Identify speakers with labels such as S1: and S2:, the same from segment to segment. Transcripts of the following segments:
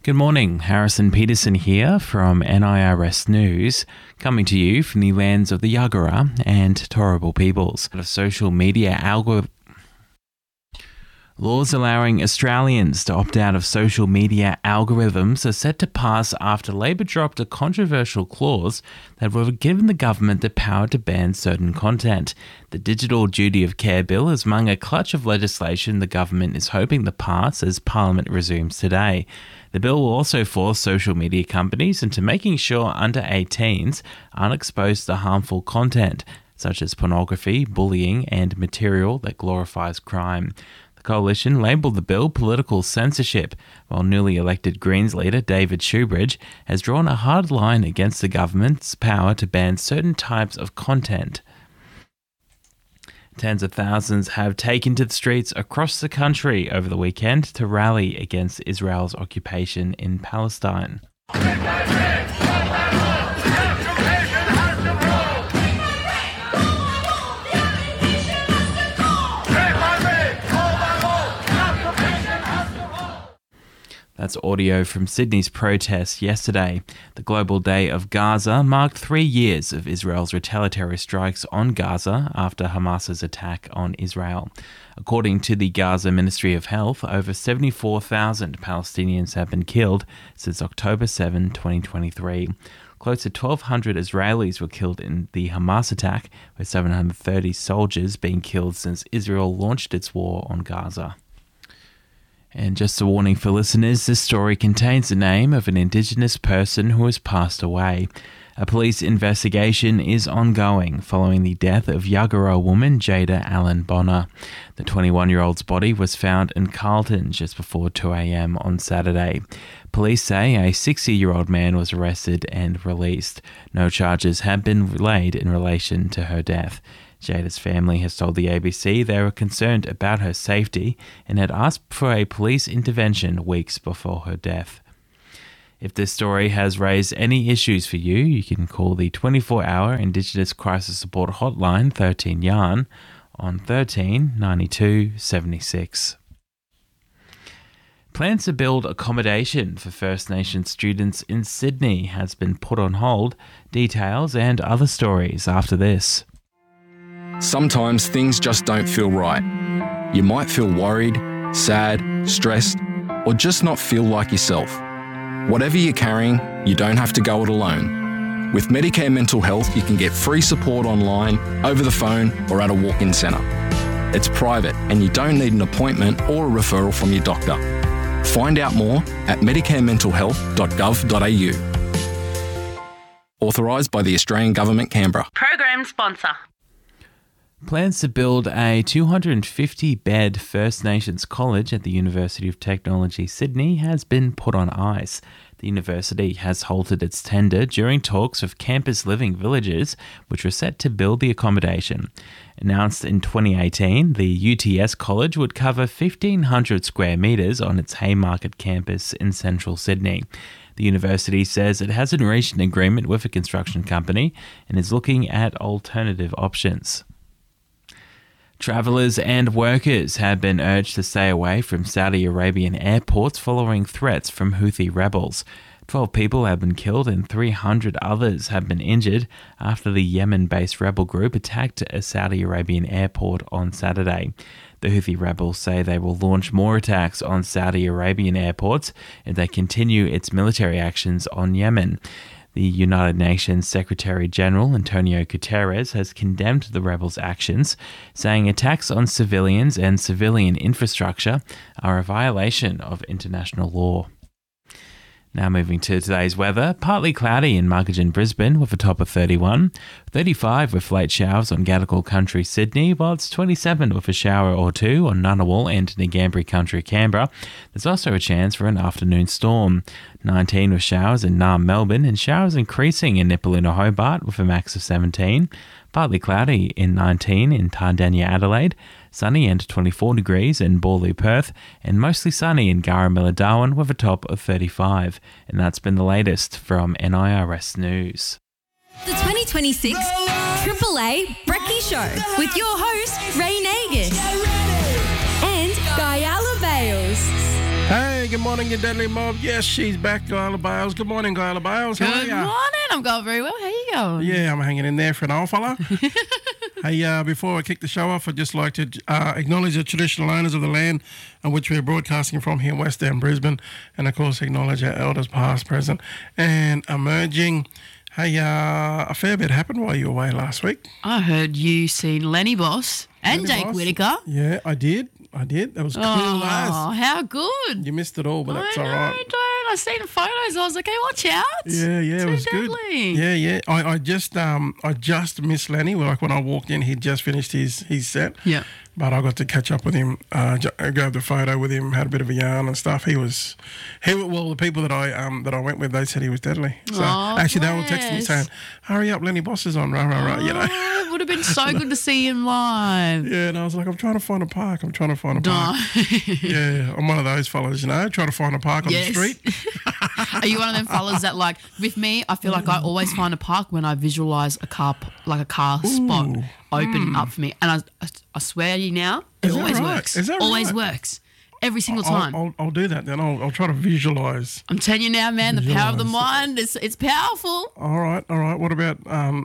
S1: Good morning, Harrison Peterson here from NIRS News, coming to you from the lands of the Yagara and Turrbal peoples. Of social media Laws allowing Australians to opt out of social media algorithms are set to pass after Labor dropped a controversial clause that would have given the government the power to ban certain content. The Digital Duty of Care Bill is among a clutch of legislation the government is hoping to pass as Parliament resumes today. The bill will also force social media companies into making sure under 18s aren't exposed to harmful content, such as pornography, bullying, and material that glorifies crime. The coalition labelled the bill political censorship, while newly elected Greens leader David Shoebridge has drawn a hard line against the government's power to ban certain types of content. Tens of thousands have taken to the streets across the country over the weekend to rally against Israel's occupation in Palestine. That's audio from Sydney's protests yesterday. The Global Day of Gaza marked 3 years of Israel's retaliatory strikes on Gaza after Hamas's attack on Israel. According to the Gaza Ministry of Health, over 74,000 Palestinians have been killed since October 7, 2023. Close to 1,200 Israelis were killed in the Hamas attack, with 730 soldiers being killed since Israel launched its war on Gaza. And just a warning for listeners, this story contains the name of an Indigenous person who has passed away. A police investigation is ongoing following the death of Yagara woman Jada Allen Bonner. The 21-year-old's body was found in Carlton just before 2 a.m. on Saturday. Police say a 60-year-old man was arrested and released. No charges have been laid in relation to her death. Jada's family has told the ABC they were concerned about her safety and had asked for a police intervention weeks before her death. If this story has raised any issues for you, you can call the 24-hour Indigenous Crisis Support Hotline 13 Yarn on 13 92 76. Plans to build accommodation for First Nations students in Sydney has been put on hold. Details and other stories after this.
S2: Sometimes things just don't feel right. You might feel worried, sad, stressed, or just not feel like yourself. Whatever you're carrying, you don't have to go it alone. With Medicare Mental Health, you can get free support online, over the phone, or at a walk-in centre. It's private and you don't need an appointment or a referral from your doctor. Find out more at medicarementalhealth.gov.au. Authorised by the Australian Government, Canberra.
S3: Program sponsor.
S1: Plans to build a 250-bed First Nations college at the University of Technology, Sydney has been put on ice. The university has halted its tender during talks with Campus Living Villages, which were set to build the accommodation. Announced in 2018, the UTS college would cover 1,500 square metres on its Haymarket campus in central Sydney. The university says it hasn't reached an agreement with a construction company and is looking at alternative options. Travellers and workers have been urged to stay away from Saudi Arabian airports following threats from Houthi rebels. 12 people have been killed and 300 others have been injured after the Yemen-based rebel group attacked a Saudi Arabian airport on Saturday. The Houthi rebels say they will launch more attacks on Saudi Arabian airports if they continue its military actions on Yemen. The United Nations Secretary-General Antonio Guterres has condemned the rebels' actions, saying attacks on civilians and civilian infrastructure are a violation of international law. Now moving to today's weather, partly cloudy in Margate, Brisbane with a top of 31, 35 with late showers on Gadigal Country, Sydney, while it's 27 with a shower or two on Ngunnawal and Ngambri Country, Canberra. There's also a chance for an afternoon storm. 19 with showers in Naarm, Melbourne, and showers increasing in Nipaluna, Hobart with a max of 17. Partly cloudy in 19 in Tardania, Adelaide, sunny and 24 degrees in Borloo, Perth, and mostly sunny in Garamilla, Darwin with a top of 35. And that's been the latest from NIRS News.
S4: The 2026 Triple A Brekkie Show with your host, Ray Nagus and Guyala Bales.
S3: Hey, good morning, you deadly mob. Yes, she's back, Guyla Bales. Good morning, Guyla Bales. How are
S5: Good
S3: ya?
S5: morning. I'm going very well. How you going?
S3: Yeah, I'm hanging in there for an old fella. Hey, before I kick the show off, I'd just like to acknowledge the traditional owners of the land on which we're broadcasting from here in West End, Brisbane, and of course acknowledge our elders past, present, and emerging. Hey, a fair bit happened while you were away last week.
S5: I heard you seen Lenny Boss and
S3: Lenny
S5: Jake
S3: Boss.
S5: Whittaker.
S3: Yeah, I did. That was cool as.
S5: Oh, how good.
S3: You missed it all, but that's
S5: I
S3: all
S5: know,
S3: right.
S5: don't. I seen the photos. I was like, hey, watch out.
S3: Yeah, it
S5: Too
S3: was
S5: deadly.
S3: good. Yeah. I just missed Lenny. Like when I walked in, he'd just finished his set.
S5: Yeah.
S3: But I got to catch up with him, grabbed a photo with him, had a bit of a yarn and stuff. Well, the people that I went with, they said he was deadly. So
S5: Oh,
S3: actually, they were texting me
S5: bless.
S3: saying, "Hurry up, Lenny Boss is on, rah, you know."
S5: Oh, it would have been so good to see him live.
S3: Yeah, and I was like, I'm trying to find a park.
S5: Duh.
S3: Yeah, I'm one of those fellas, trying to find a park on
S5: Yes.
S3: the street.
S5: Are you one of them fellas that, like, with me, I feel like I always find a park when I visualise a car spot open up for me. And I swear to you now, it
S3: Is that
S5: always
S3: right?
S5: works.
S3: Is that
S5: always
S3: right?
S5: works. Every single time.
S3: I'll do that then. I'll try to visualise.
S5: I'm telling you now, man, the power of the
S3: Visualise.
S5: mind, it's powerful.
S3: All right. What about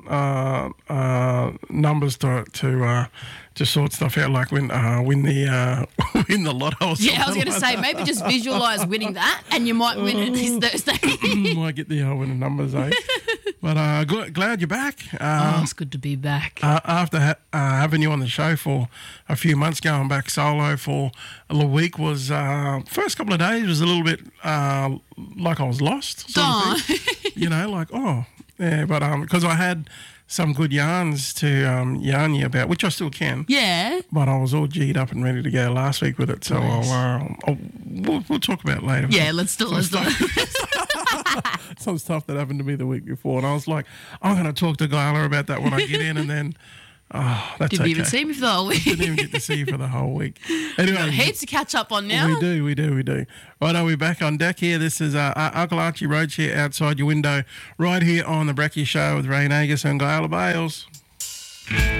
S3: numbers to sort stuff out, like win the win the lotto or something?
S5: Yeah, I was going to say, maybe just visualise winning that and you might win it this Thursday.
S3: Might get the win the numbers, eh? But glad you're back.
S5: Oh, it's good to be back.
S3: After having you on the show for a few months, going back solo for a week was first couple of days was a little bit like I was lost, sort of thing. But because I had some good yarns to yarn you about, which I still can.
S5: Yeah.
S3: But I was all G'd up and ready to go last week with it, so we'll talk about it later.
S5: Yeah, let's do it.
S3: Some stuff that happened to me the week before, and I was like, I'm going to talk to Guyla about that when I get in, and then, that's
S5: Didn't
S3: okay.
S5: even see me for the whole week.
S3: Didn't even get to see you for the whole week. Anyway,
S5: Heaps to catch up on now.
S3: we do. Right, are we back on deck here? This is Uncle Archie Roach here outside your window, right here on the Brekkie Show with Ray Nagus and Guyla Bales.